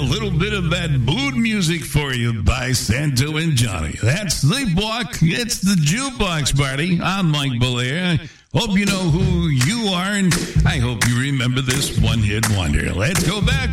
little bit of that mood music for you by Santo and Johnny. That's Sleepwalk. It's the Jukebox Party. I'm Mike Belair. Hope you know who you are, and I hope you remember this one-hit wonder. Let's go back